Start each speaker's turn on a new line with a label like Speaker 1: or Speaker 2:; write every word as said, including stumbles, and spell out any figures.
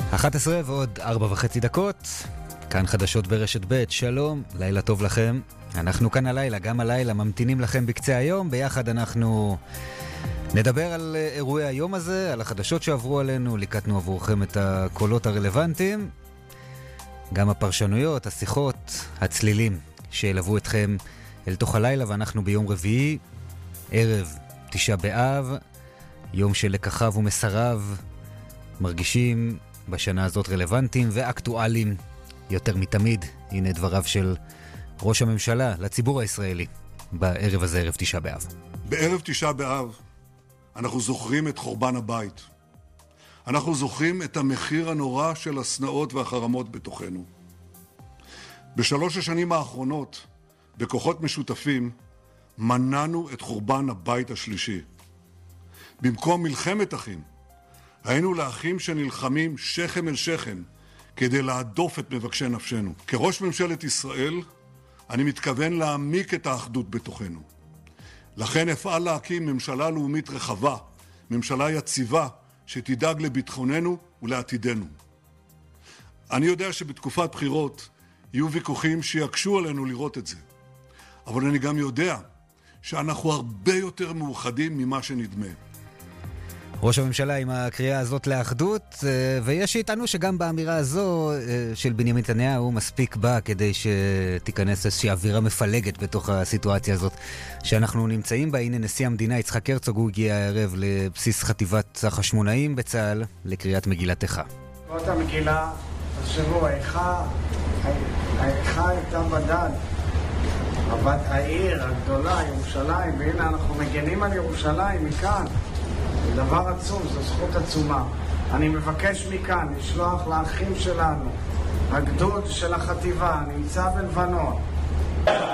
Speaker 1: אחת עשרה ועוד ארבע וחצי דקות, כאן חדשות ברשת ב', שלום, לילה טוב לכם. אנחנו כאן הלילה, גם הלילה, ממתינים לכם בקצה היום. ביחד אנחנו נדבר על אירועי היום הזה, על החדשות שעברו עלינו, ליקטנו עבורכם את הקולות הרלוונטיים, גם הפרשנויות, השיחות, הצלילים שילוו אתכם אל תוך הלילה. ואנחנו ביום רביעי, ערב תשעה באב, יום שלקחיו ומסריו מרגישים בשנה הזאת רלוונטיים ואקטואליים יותר מתמיד. הנה דבריו של ראש הממשלה לציבור הישראלי בערב הזה, ערב תשעה באב.
Speaker 2: בערב תשעה באב אנחנו זוכרים את חורבן הבית. אנחנו זוכרים את המחיר הנורא של הסנאות והחרמות בתוכנו. בשלוש השנים האחרונות, בכוחות משותפים, מנענו את חורבן הבית השלישי. במקום מלחמת אחים, היינו לאחים שנלחמים שכם אל שכם כדי להדוף את מבקשי נפשנו. כראש ממשלת ישראל, אני מתכוון להעמיק את האחדות בתוכנו. לכן אפעל להקים ממשלה לאומית רחבה, ממשלה יציבה, שתדאג לביטחוננו ולעתידנו. אני יודע שבתקופת בחירות יהיו ויכוחים שיקשו עלינו לראות את זה. אבל אני גם יודע שאנחנו הרבה יותר מאוחדים ממה שנדמה.
Speaker 1: ראש הממשלה עם הקריאה הזאת לאחדות, ויש איתנו שגם באמירה הזו של בנימין נתניהו מספיק בה כדי שתיכנס איזושהי אווירה מפלגת בתוך הסיטואציה הזאת שאנחנו נמצאים בה. הנה נשיא המדינה יצחק הרצוג, הוא הגיע הערב לבסיס חטיבת החשמונאים בצה"ל לקריאת מגילת איכה.
Speaker 3: קראת המגילה, תחשבו, האיכה, האיכה הייתה בדד, הבת העיר הגדולה, ירושלים, והנה אנחנו מגנים על ירושלים מכאן. זה דבר עצום, זו זכות עצומה. אני מבקש מכאן לשלוח לאחים שלנו, הגדוד של החטיבה, נמצא בלבנון.